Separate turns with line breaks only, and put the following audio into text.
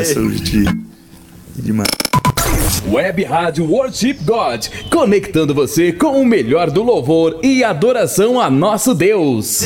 bênção de mar.
Web Rádio Worship God, conectando você com o melhor do louvor e adoração a nosso Deus.